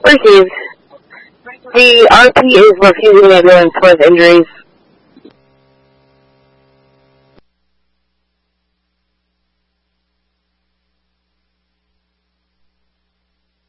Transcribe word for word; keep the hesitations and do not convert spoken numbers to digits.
Received. The R P is refusing ambulance with injuries.